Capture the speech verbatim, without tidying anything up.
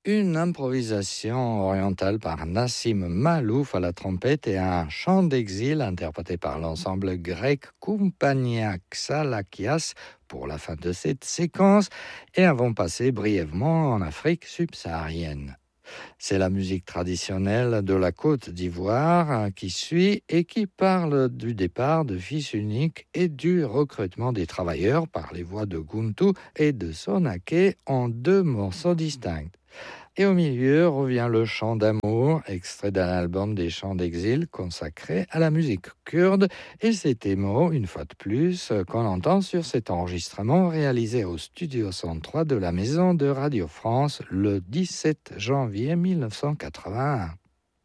Une improvisation orientale par Nassim Malouf à la trompette et un chant d'exil interprété par l'ensemble grec Kompania Xalakias pour la fin de cette séquence et avons passé brièvement en Afrique subsaharienne. C'est la musique traditionnelle de la Côte d'Ivoire qui suit et qui parle du départ de fils uniques et du recrutement des travailleurs par les voix de Guntu et de Sonaké en deux morceaux distincts. Et au milieu revient le chant d'amour, extrait d'un album des chants d'exil consacré à la musique kurde. Et c'est Emo, une fois de plus, qu'on entend sur cet enregistrement réalisé au Studio cent trois de la Maison de Radio France le dix-sept janvier mille neuf cent quatre-vingt-un.